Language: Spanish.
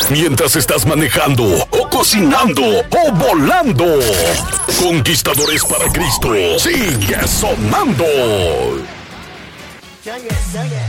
mientras estás manejando o cocinando o volando. Conquistadores para Cristo. Sigue sonando.